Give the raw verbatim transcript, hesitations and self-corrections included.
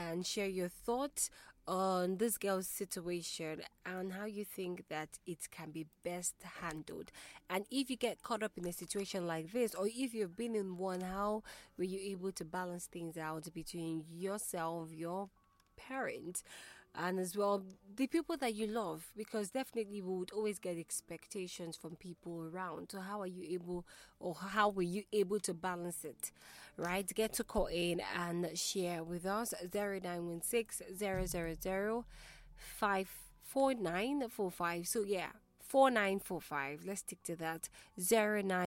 and share your thoughts on this girl's situation and how you think that it can be best handled. And if you get caught up in a situation like this, or if you've been in one, how were you able to balance things out between yourself, your parent, and as well the people that you love? Because definitely we would always get expectations from people around. So how are you able, or how were you able to balance it, right? Get to call in and share with us. Zero nine one six zero zero zero five four nine four five. So yeah, four nine four five, let's stick to that. Zero nine